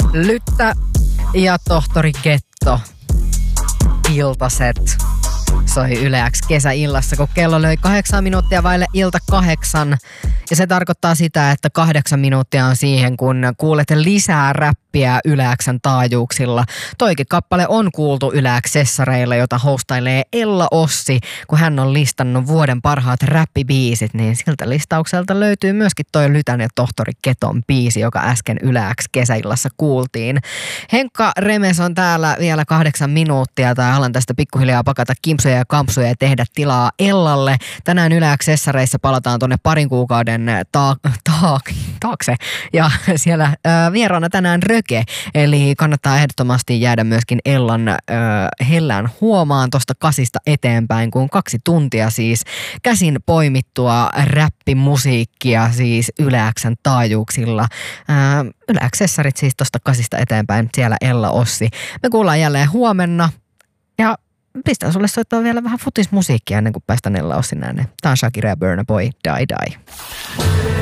Lyttä ja tohtori Getto. Iltaset soi Yle X kesäillassa, kun kello löi 8 minuuttia vaille ilta 8. Ja se tarkoittaa sitä, että 8 minuuttia on siihen, kun kuulet lisää räppiä Yle X:n taajuuksilla. Toikin kappale on kuultu Yle X-sessareilla, jota hostailee Ella Ossi, kun hän on listannut vuoden parhaat räppibiisit, niin siltä listaukselta löytyy myöskin toi Lytän ja tohtori Geton biisi, joka äsken Yle X kesäillassa kuultiin. Henkka Remes on täällä vielä 8 minuuttia, tai alan tästä pikkuhiljaa pakata kimpsuja ja kampsuja ja tehdä tilaa Ellalle. Tänään Yle X-sessareissa palataan tuonne parin kuukauden taakse. Ja siellä vieraana tänään Röke, eli kannattaa ehdottomasti jäädä myöskin Ellan hellään huomaan tuosta 8 eteenpäin, kun 2 tuntia siis käsin poimittua räppimusiikkia siis Yle X:n taajuuksilla. Yle X-sessarit siis tuosta 8 eteenpäin, siellä Ella Ossi. Me kuullaan jälleen huomenna ja pistän sulle soittaa vielä vähän futismusiikkia ennen kuin päästään Ella Ossin ääneen. Tää on Shakira ja Burna Boy, Die Die.